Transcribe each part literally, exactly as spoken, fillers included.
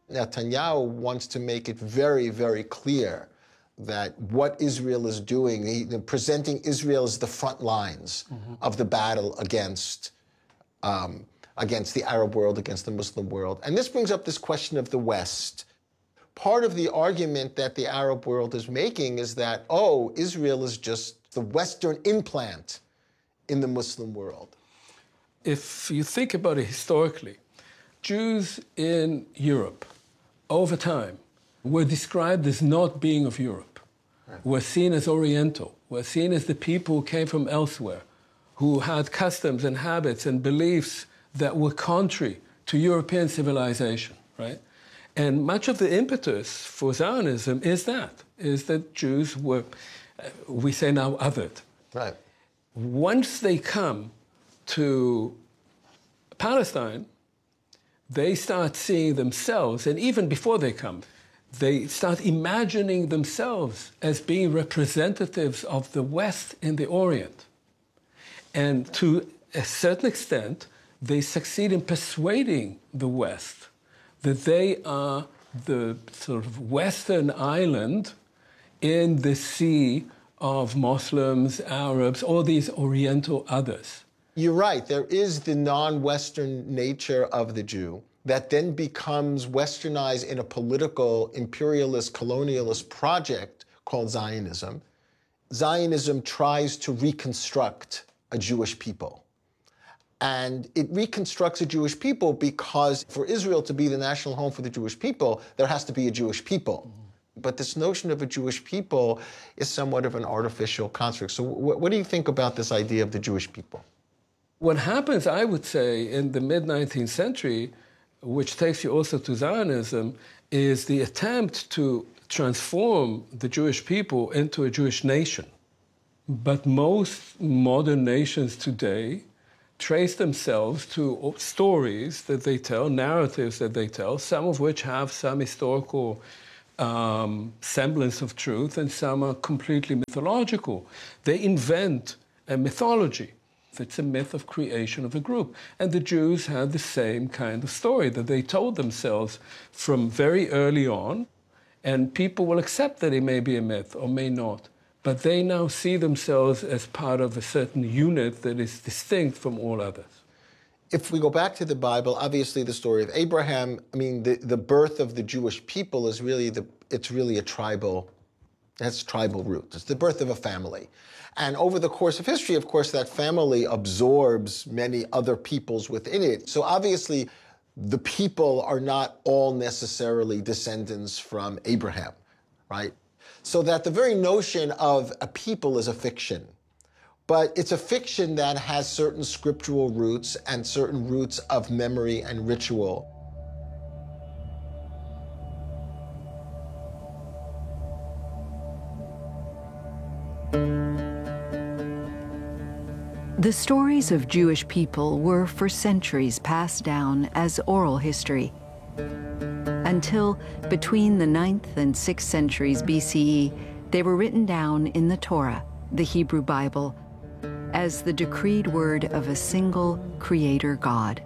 Netanyahu wants to make it very, very clear that what Israel is doing, he, presenting Israel as the front lines mm-hmm. of the battle against, um, against the Arab world, against the Muslim world. And this brings up this question of the West. Part of the argument that the Arab world is making is that, oh, Israel is just the Western implant in the Muslim world. If you think about it historically, Jews in Europe, over time, were described as not being of Europe, right. Were seen as Oriental, were seen as the people who came from elsewhere, who had customs and habits and beliefs that were contrary to European civilization, right? And much of the impetus for Zionism is that, is that Jews were, uh, we say now, othered. Right. Once they come to Palestine, they start seeing themselves, and even before they come, they start imagining themselves as being representatives of the West in the Orient. And to a certain extent, they succeed in persuading the West that they are the sort of Western island in the sea of Muslims, Arabs, all these Oriental others. You're right. There is the non-Western nature of the Jew that then becomes westernized in a political, imperialist, colonialist project called Zionism. Zionism tries to reconstruct a Jewish people. And it reconstructs a Jewish people because for Israel to be the national home for the Jewish people, there has to be a Jewish people. Mm-hmm. But this notion of a Jewish people is somewhat of an artificial construct. So wh- what do you think about this idea of the Jewish people? What happens, I would say, in the mid-nineteenth century, which takes you also to Zionism, is the attempt to transform the Jewish people into a Jewish nation. But most modern nations today trace themselves to stories that they tell, narratives that they tell, some of which have some historical um, semblance of truth, and some are completely mythological. They invent a mythology. It's a myth of creation of a group. And the Jews had the same kind of story that they told themselves from very early on, and people will accept that it may be a myth or may not. But they now see themselves as part of a certain unit that is distinct from all others. If we go back to the Bible, obviously the story of Abraham, I mean, the, the birth of the Jewish people is really, the, it's really a tribal, it has tribal roots. It's the birth of a family. And over the course of history, of course, that family absorbs many other peoples within it. So obviously, the people are not all necessarily descendants from Abraham, right? So that the very notion of a people is a fiction. But it's a fiction that has certain scriptural roots and certain roots of memory and ritual. The stories of Jewish people were for centuries passed down as oral history, until between the ninth and sixth centuries B C E, they were written down in the Torah, the Hebrew Bible, as the decreed word of a single creator God.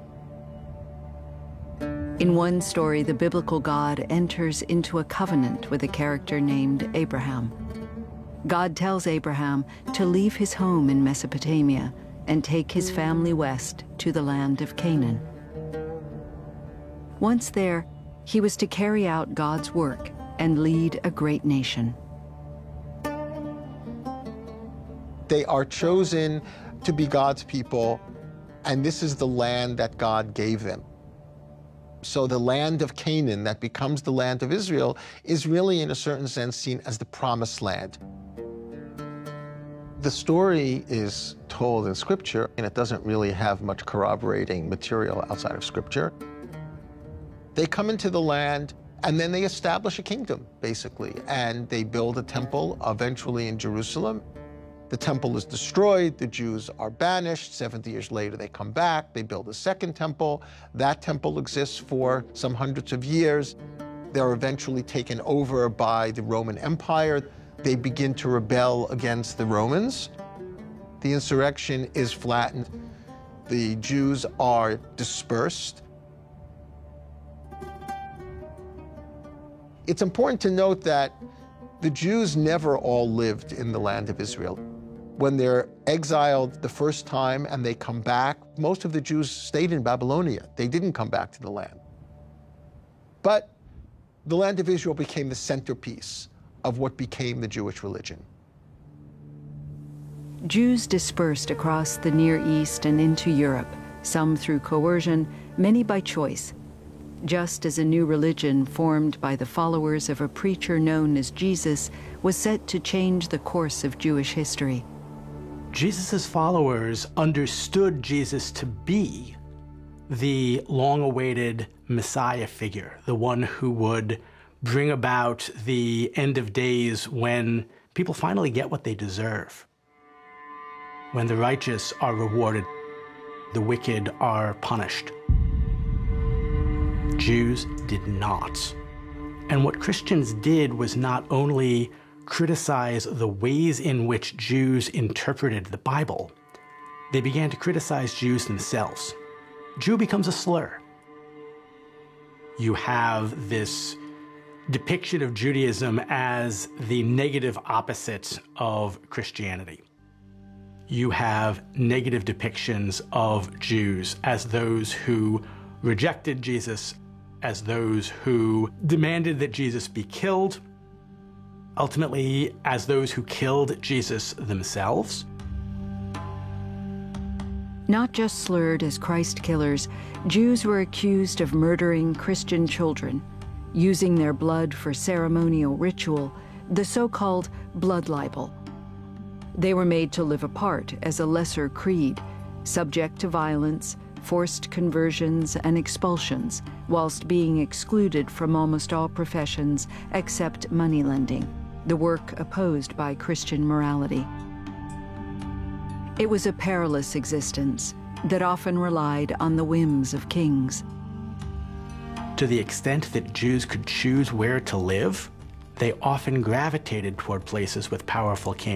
In one story, the biblical God enters into a covenant with a character named Abraham. God tells Abraham to leave his home in Mesopotamia and take his family west to the land of Canaan. Once there, he was to carry out God's work and lead a great nation. They are chosen to be God's people, and this is the land that God gave them. So the land of Canaan that becomes the land of Israel is really, in a certain sense, seen as the promised land. The story is told in Scripture, and it doesn't really have much corroborating material outside of Scripture. They come into the land, and then they establish a kingdom, basically, and they build a temple, eventually in Jerusalem. The temple is destroyed, the Jews are banished, seventy years later they come back, they build a second temple. That temple exists for some hundreds of years. They're eventually taken over by the Roman Empire. They begin to rebel against the Romans. The insurrection is flattened. The Jews are dispersed. It's important to note that the Jews never all lived in the land of Israel. When they're exiled the first time and they come back, most of the Jews stayed in Babylonia. They didn't come back to the land. But the land of Israel became the centerpiece of what became the Jewish religion. Jews dispersed across the Near East and into Europe, some through coercion, many by choice, just as a new religion formed by the followers of a preacher known as Jesus was set to change the course of Jewish history. Jesus' followers understood Jesus to be the long-awaited Messiah figure, the one who would bring about the end of days when people finally get what they deserve. When the righteous are rewarded, the wicked are punished. Jews did not. And what Christians did was not only criticize the ways in which Jews interpreted the Bible, they began to criticize Jews themselves. Jew becomes a slur. You have this depiction of Judaism as the negative opposite of Christianity. You have negative depictions of Jews as those who rejected Jesus, as those who demanded that Jesus be killed, ultimately as those who killed Jesus themselves. Not just slurred as Christ killers, Jews were accused of murdering Christian children, using their blood for ceremonial ritual, the so-called blood libel. They were made to live apart as a lesser creed, subject to violence, forced conversions, and expulsions, whilst being excluded from almost all professions except moneylending, the work opposed by Christian morality. It was a perilous existence that often relied on the whims of kings. To the extent that Jews could choose where to live, they often gravitated toward places with powerful kings.